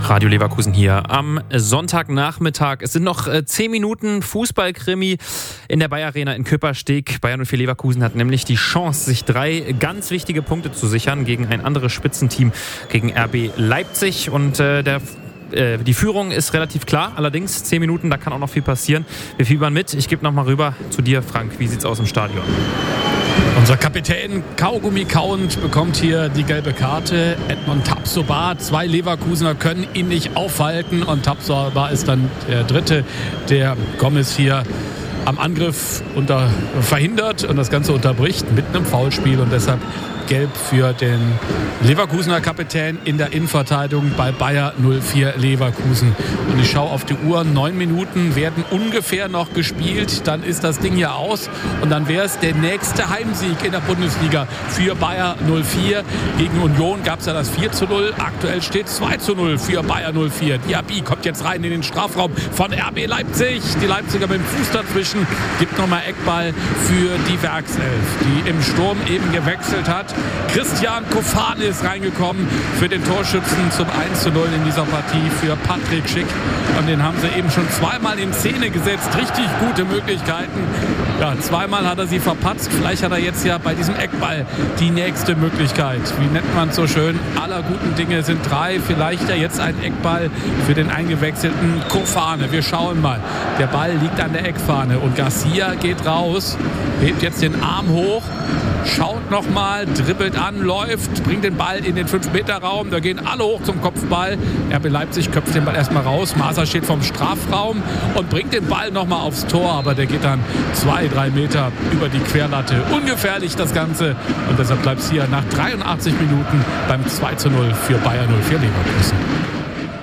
Radio Leverkusen hier am Sonntagnachmittag. Es sind noch 10 Minuten Fußballkrimi in der Bayer Arena in Küppersteg. Bayern 04 Leverkusen hat nämlich die Chance, sich 3 ganz wichtige Punkte zu sichern gegen ein anderes Spitzenteam, gegen RB Leipzig. Und die Führung ist relativ klar. Allerdings 10 Minuten, da kann auch noch viel passieren. Wir fiebern mit. Ich gebe nochmal rüber zu dir, Frank. Wie sieht's aus im Stadion? Unser Kapitän, Kaugummi kauend, bekommt hier die gelbe Karte. Edmond Tapsoba, 2 Leverkusener können ihn nicht aufhalten. Und Tapsoba ist dann der Dritte, der Gomez hier am Angriff verhindert und das Ganze unterbricht mit einem Foulspiel. Und deshalb gelb für den Leverkusener Kapitän in der Innenverteidigung bei Bayer 04 Leverkusen. Und ich schaue auf die Uhr, 9 Minuten werden ungefähr noch gespielt, dann ist das Ding hier aus und dann wäre es der nächste Heimsieg in der Bundesliga für Bayer 04. Gegen Union gab es ja das 4:0, aktuell steht 2:0 für Bayer 04. Diaby kommt jetzt rein in den Strafraum von RB Leipzig. Die Leipziger mit dem Fuß dazwischen, gibt nochmal Eckball für die Werkself, die im Sturm eben gewechselt hat. Christian Kofane ist reingekommen für den Torschützen zum 1:0 in dieser Partie für Patrick Schick. Und den haben sie eben schon zweimal in Szene gesetzt. Richtig gute Möglichkeiten. Ja, zweimal hat er sie verpatzt. Vielleicht hat er jetzt ja bei diesem Eckball die nächste Möglichkeit. Wie nennt man es so schön? Aller guten Dinge sind 3. Vielleicht ja jetzt ein Eckball für den eingewechselten Kofane. Wir schauen mal. Der Ball liegt an der Eckfahne und Garcia geht raus, hebt jetzt den Arm hoch, schaut nochmal, dribbelt an, läuft, bringt den Ball in den 5-Meter-Raum. Da gehen alle hoch zum Kopfball. RB Leipzig köpft den Ball erstmal raus. Maser steht vom Strafraum und bringt den Ball nochmal aufs Tor. Aber der geht dann 2-3 Meter über die Querlatte. Ungefährlich das Ganze. Und deshalb bleibt es hier nach 83 Minuten beim 2:0 für Bayer 04 Leverkusen.